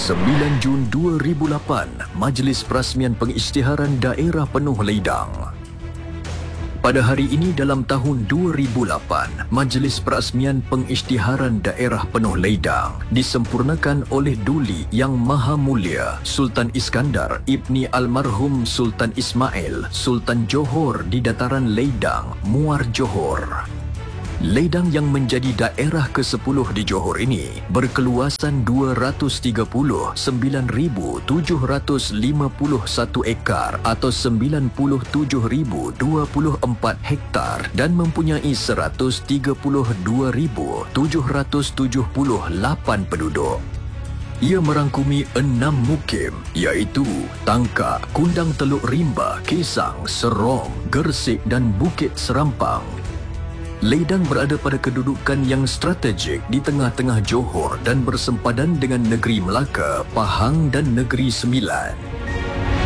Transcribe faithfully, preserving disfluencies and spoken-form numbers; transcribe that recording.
sembilan Jun dua ribu lapan, Majlis Perasmian Pengisytiharan Daerah Penuh Leidang. Pada hari ini dalam tahun dua ribu lapan, Majlis Perasmian Pengisytiharan Daerah Penuh Leidang disempurnakan oleh Duli Yang Maha Mulia Sultan Iskandar Ibni Almarhum Sultan Ismail, Sultan Johor di Dataran Leidang, Muar Johor. Leidang yang menjadi daerah kesepuluh di Johor ini berkeluasan dua ratus tiga puluh sembilan ribu tujuh ratus lima puluh satu ekar atau sembilan puluh tujuh ribu dua puluh empat hektar dan mempunyai seratus tiga puluh dua ribu tujuh ratus tujuh puluh lapan penduduk. Ia merangkumi enam mukim iaitu Tangkak, Kundang Teluk Rimba, Kesang, Serong, Gersik dan Bukit Serampang. Leidang berada pada kedudukan yang strategik di tengah-tengah Johor dan bersempadan dengan Negeri Melaka, Pahang dan Negeri Sembilan.